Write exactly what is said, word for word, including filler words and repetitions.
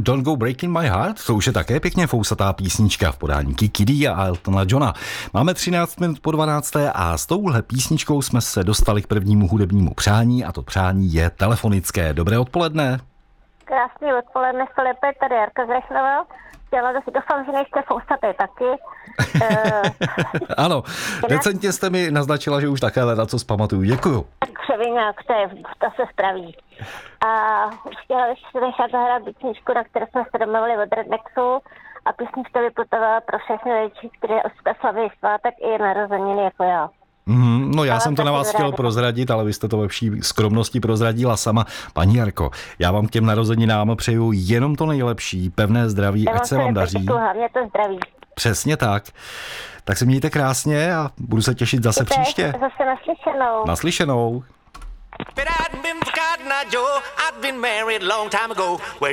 Song Don't Go Breaking My Heart, to už je také pěkně fousatá písnička v podání Kiki Dee a Eltona Johna. Máme třináct minut po dvanácté a s touhle písničkou jsme se dostali k prvnímu hudebnímu přání a to přání je telefonické. Dobré odpoledne. Krásný odpoledne, Filipe, tady Jarka Zrechnová. Chtěla doufám, že nejste fousatý taky. Ano, decentně jste mi naznačila, že už také leda co zpamatuju. Děkuju. Křeviňák, to, je, to se spraví. A chtěla bych si nechat zahrát písničku, na které jsme se domluvili od Rednexu a písnička vyputovala pro všechny lidi, kteří slaví svátek i narozeniny jako já. Mm, no já ale jsem to na vás chtěl rádi. prozradit, ale vy jste to ve vší skromnosti prozradila sama. Paní Jarko, já vám k těm narozeninám přeju jenom to nejlepší, pevné zdraví, já ať se vám daří. Hlavně to zdraví. Přesně tak. Tak se mějte krásně a budu se těšit zase Víte, příště. Zase naslyšenou. Naslyšenou.